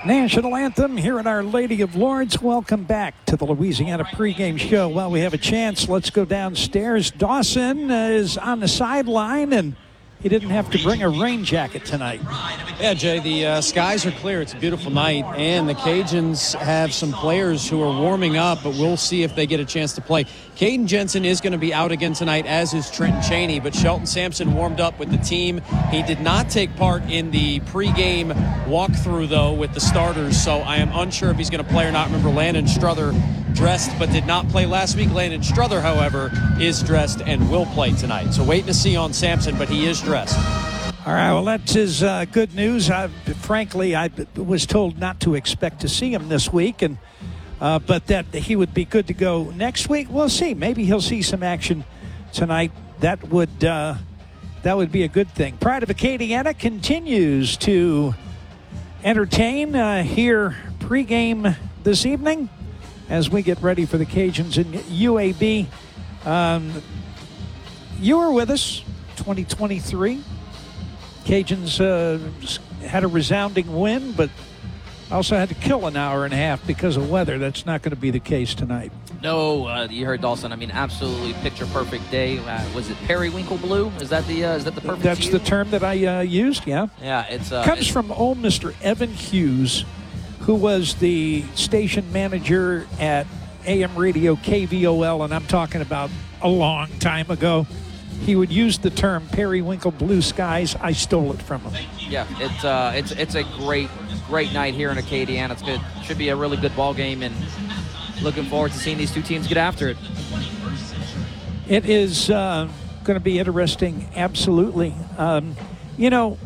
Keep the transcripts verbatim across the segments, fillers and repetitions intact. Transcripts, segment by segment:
National anthem here at Our Lady of Lourdes. Welcome back to the Louisiana pregame show. While we have a chance, let's go downstairs. Dawson uh, is on the sideline, and he didn't have to bring a rain jacket tonight. Yeah, Jay, the uh, skies are clear. It's a beautiful night, and the Cajuns have some players who are warming up, but we'll see if they get a chance to play. Caden Jensen is going to be out again tonight, as is Trenton Cheney, but Shelton Sampson warmed up with the team. He did not take part in the pregame walkthrough, though, with the starters, so I am unsure if he's going to play or not. Remember, Landon Struther dressed but did not play last week. Landon Struther, however, is dressed and will play tonight. So waiting to see on Sampson, but he is dressed. All right, well, that's his uh, good news. I, frankly, I was told not to expect to see him this week, and uh, but that he would be good to go next week. We'll see. Maybe he'll see some action tonight. That would uh, that would be a good thing. Pride of Acadiana continues to entertain uh, here pregame this evening as we get ready for the Cajuns in U A B. Um, you were with us, twenty twenty-three. Cajuns uh, had a resounding win, but also had to kill an hour and a half because of weather. That's not going to be the case tonight. No, uh, you heard Dawson. I mean, absolutely picture-perfect day. Uh, was it periwinkle blue? Is that the uh, is that the perfect? That's view? the term that I uh, used. Yeah. Yeah, it's uh, comes it's, from old Mister Evan Hughes, who was the station manager at A M Radio K V O L, and I'm talking about a long time ago. He would use the term periwinkle blue skies. I stole it from him. Yeah, it's uh, it's it's a great great night here in Acadiana. It's good. Should be a really good ball game, and looking forward to seeing these two teams get after it. It is uh, going to be interesting, absolutely. Um, you know,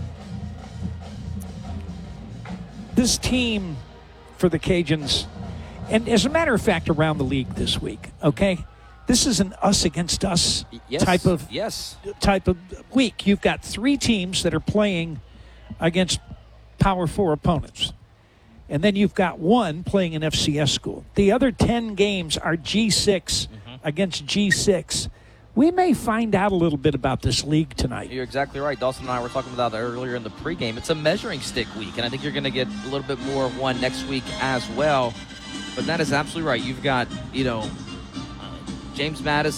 this team for the Cajuns, and as a matter of fact, around the league this week, okay? This is an us against us yes, type of yes. type of week. You've got three teams that are playing against Power Four opponents. And then you've got one playing an F C S school. The other ten games are G six mm-hmm. against G six. We may find out a little bit about this league tonight. You're exactly right. Dawson and I were talking about that earlier in the pregame. It's a measuring stick week, and I think you're going to get a little bit more of one next week as well. But that is absolutely right. You've got, you know, James Mattis